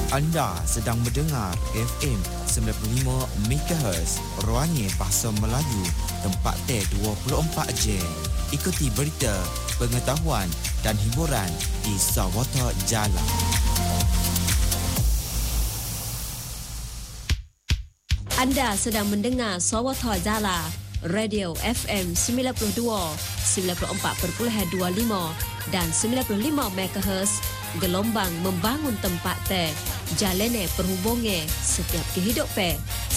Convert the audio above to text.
Anda sedang mendengar FM 95 MHz Ruangnya Bahasa Melayu, tempat T 24 Jam. Ikuti berita, pengetahuan dan hiburan di Sawata Jala. Anda sedang mendengar Sawata Jala, Radio FM 92, 94.25 dan 95 MHz, gelombang membangun tempat teh, jalene perhubungan setiap kehidupan.